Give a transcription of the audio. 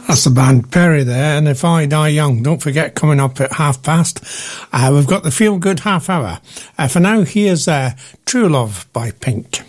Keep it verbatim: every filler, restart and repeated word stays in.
That's the band Perry there, and If I Die Young. Don't forget, coming up at half past, uh, we've got the Feel Good Half Hour. Uh, for now, here's uh, True Love by Pink.